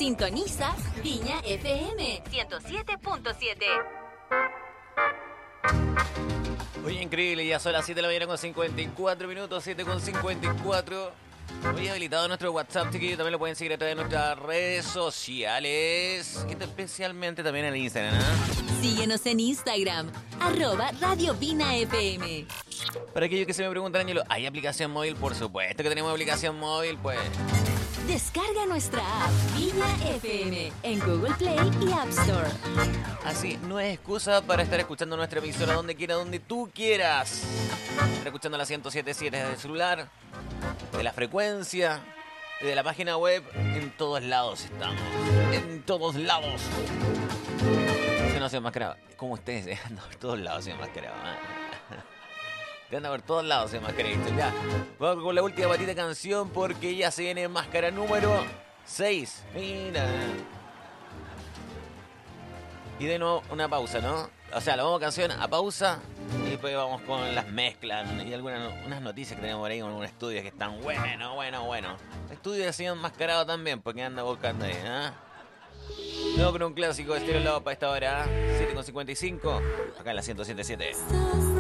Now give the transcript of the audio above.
Sintoniza Viña FM 107.7. Oye, increíble, ya son las 7 de la mañana con 54 minutos, 7 con 54. Hoy habilitado nuestro WhatsApp, chiquillos, también lo pueden seguir a través de nuestras redes sociales, especialmente también en Instagram, Síguenos en Instagram, @Radio Vina FM. Para aquellos que se me preguntan, Ángelo, ¿hay aplicación móvil? Por supuesto que tenemos aplicación móvil, pues. Descarga nuestra app Viña FM en Google Play y App Store. Así, no es excusa para estar escuchando nuestra emisora donde quiera, donde tú quieras. Estar escuchando la 107.7 desde el celular, de la frecuencia, de la página web. En todos lados estamos. En todos lados. Se nos enmascarado. Como ustedes, ando por todos lados enmascarado. Te anda por todos lados enmascaradito. Ya, vamos con la última patita de canción porque ya se viene máscara número 6. Mira. Y de nuevo una pausa, ¿no? O sea, la vamos canción a pausa y después vamos con las mezclas y unas noticias que tenemos por ahí con unos estudios que están bueno. Estudios de señor enmascarado también, porque anda buscando ahí, ¿ah? Luego con un clásico de estilo lado para esta hora, 7:55, acá en la 107.7.